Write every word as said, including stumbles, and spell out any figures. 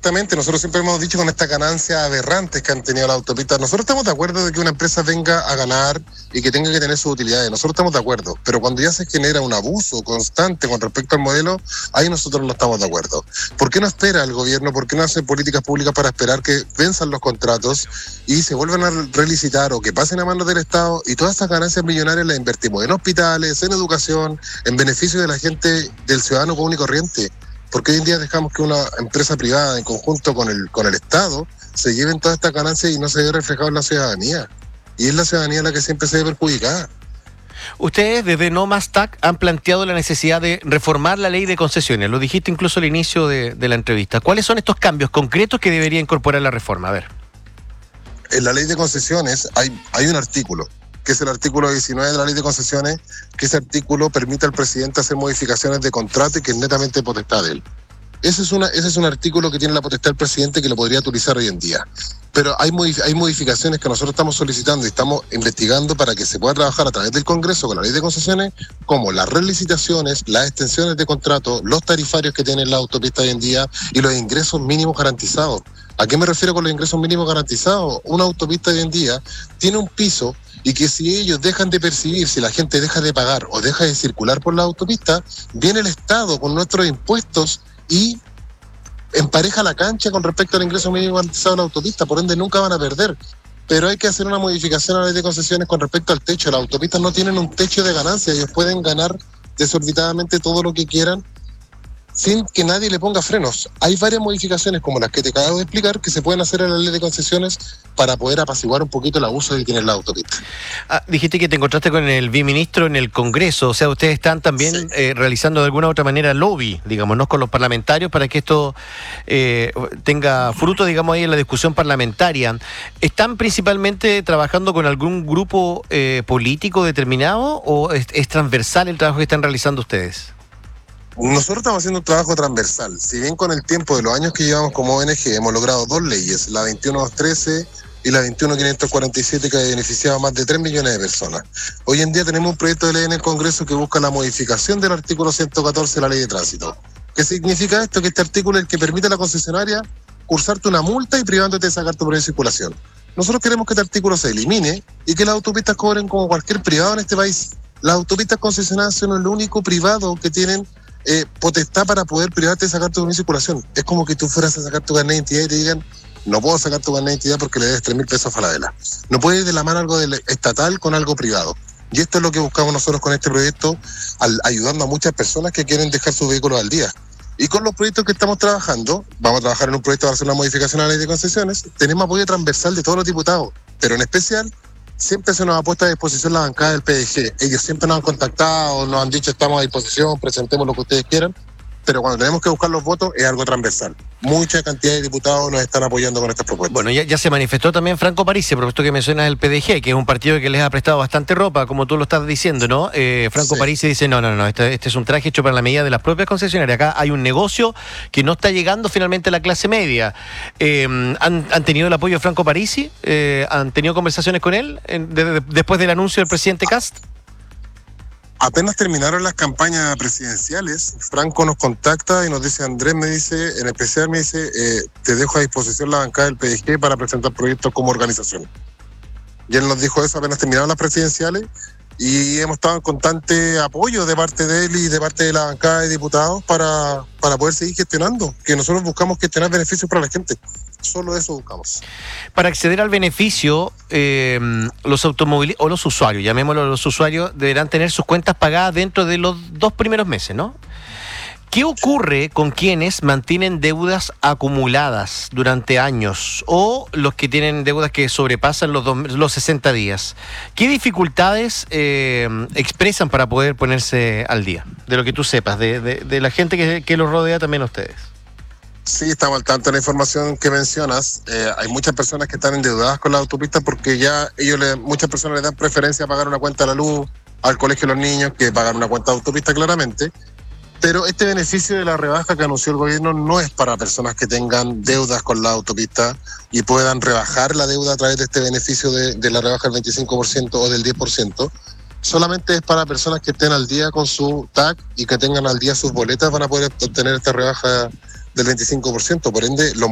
Exactamente, nosotros siempre hemos dicho con estas ganancias aberrantes que han tenido las autopistas, nosotros estamos de acuerdo de que una empresa venga a ganar y que tenga que tener sus utilidades, nosotros estamos de acuerdo, pero cuando ya se genera un abuso constante con respecto al modelo, ahí nosotros no estamos de acuerdo. ¿Por qué no espera el gobierno? ¿Por qué no hace políticas públicas para esperar que venzan los contratos y se vuelvan a relicitar o que pasen a manos del Estado y todas esas ganancias millonarias las invertimos en hospitales, en educación, en beneficio de la gente, del ciudadano común y corriente? Porque hoy en día dejamos que una empresa privada en conjunto con el con el Estado se lleven todas estas ganancias y no se ve reflejado en la ciudadanía. Y es la ciudadanía la que siempre se ve perjudicada. Ustedes desde No Más T A C han planteado la necesidad de reformar la ley de concesiones. Lo dijiste incluso al inicio de, de la entrevista. ¿Cuáles son estos cambios concretos que debería incorporar la reforma? A ver. En la ley de concesiones hay, hay un artículo, que es el artículo diecinueve de la ley de concesiones, que ese artículo permite al presidente hacer modificaciones de contrato y que es netamente potestad de él. Ese es, una, ese es un artículo que tiene la potestad del presidente que lo podría utilizar hoy en día. Pero hay, modif- hay modificaciones que nosotros estamos solicitando y estamos investigando para que se pueda trabajar a través del Congreso con la ley de concesiones, como las relicitaciones, las extensiones de contrato, los tarifarios que tienen las autopistas hoy en día y los ingresos mínimos garantizados. ¿A qué me refiero con los ingresos mínimos garantizados? Una autopista hoy en día tiene un piso y que si ellos dejan de percibir, si la gente deja de pagar o deja de circular por la autopista, viene el Estado con nuestros impuestos y empareja la cancha con respecto al ingreso mínimo garantizado de la autopista, por ende nunca van a perder. Pero hay que hacer una modificación a la ley de concesiones con respecto al techo. Las autopistas no tienen un techo de ganancia, ellos pueden ganar desorbitadamente todo lo que quieran sin que nadie le ponga frenos. Hay varias modificaciones como las que te acabo de explicar que se pueden hacer en la ley de concesiones para poder apaciguar un poquito el abuso que tienen las autopistas. Ah, dijiste que te encontraste con el viceministro en el Congreso, o sea, ustedes están también sí. eh, realizando de alguna u otra manera lobby, digamos, ¿no? Con los parlamentarios para que esto eh, tenga fruto, digamos, ahí en la discusión parlamentaria. ¿Están principalmente trabajando con algún grupo eh, político determinado o es, es transversal el trabajo que están realizando ustedes? Nosotros estamos haciendo un trabajo transversal. Si bien con el tiempo de los años que llevamos como O N G hemos logrado dos leyes, la veintiuno doscientos trece y la veintiuno quinientos cuarenta y siete, que ha beneficiado a más de tres millones de personas. Hoy en día tenemos un proyecto de ley en el Congreso que busca la modificación del artículo ciento catorce de la ley de tránsito. ¿Qué significa esto? Que este artículo es el que permite a la concesionaria cursarte una multa y privándote de sacar tu permiso de circulación. Nosotros queremos que este artículo se elimine y que las autopistas cobren como cualquier privado en este país. Las autopistas concesionadas son el único privado que tienen Eh, potestad para poder privarte de sacar tu permiso de circulación. Es como que tú fueras a sacar tu carnet de identidad y te digan, no puedo sacar tu carnet de identidad porque le debes tres mil pesos a Falabella. No puede ir de la mano algo del estatal con algo privado. Y esto es lo que buscamos nosotros con este proyecto, al, ayudando a muchas personas que quieren dejar sus vehículos al día. Y con los proyectos que estamos trabajando, vamos a trabajar en un proyecto para hacer una modificación a la ley de concesiones, tenemos apoyo transversal de todos los diputados, pero en especial siempre se nos ha puesto a disposición la bancada del P D G. Ellos siempre nos han contactado, nos han dicho estamos a disposición, presentemos lo que ustedes quieran, pero cuando tenemos que buscar los votos es algo transversal. Mucha cantidad de diputados nos están apoyando con estas propuestas. Bueno, ya, ya se manifestó también Franco Parisi, por esto que mencionas el P D G, que es un partido que les ha prestado bastante ropa, como tú lo estás diciendo, ¿no? Eh, Franco sí. Parisi dice, no, no, no, este, este es un traje hecho para la medida de las propias concesionarias. Acá hay un negocio que no está llegando finalmente a la clase media. Eh, ¿han, ¿Han tenido el apoyo de Franco Parisi? Eh, ¿Han tenido conversaciones con él en, de, de, después del anuncio del presidente Kast? Apenas terminaron las campañas presidenciales, Franco nos contacta y nos dice, Andrés me dice, en especial me dice, eh, te dejo a disposición la bancada del P D G para presentar proyectos como organización. Y él nos dijo eso apenas terminaron las presidenciales y hemos estado en constante apoyo de parte de él y de parte de la bancada de diputados para, para poder seguir gestionando, que nosotros buscamos gestionar beneficios para la gente. Solo eso buscamos. Para acceder al beneficio, eh, los automovilistas o los usuarios, llamémoslo los usuarios, deberán tener sus cuentas pagadas dentro de los dos primeros meses, ¿no? ¿Qué ocurre con quienes mantienen deudas acumuladas durante años o los que tienen deudas que sobrepasan los, dos, los sesenta días? ¿Qué dificultades eh, expresan para poder ponerse al día? De lo que tú sepas, de, de, de la gente que, que los rodea también a ustedes. Sí, estamos al tanto de la información que mencionas. Eh, hay muchas personas que están endeudadas con la autopista porque ya ellos le, muchas personas le dan preferencia a pagar una cuenta a la luz, al colegio de los niños, que pagar una cuenta de autopista claramente. Pero este beneficio de la rebaja que anunció el gobierno no es para personas que tengan deudas con la autopista y puedan rebajar la deuda a través de este beneficio de, de la rebaja del veinticinco por ciento o del diez por ciento. Solamente es para personas que estén al día con su T A C y que tengan al día sus boletas, van a poder obtener esta rebaja del veinticinco por ciento. Por ende, los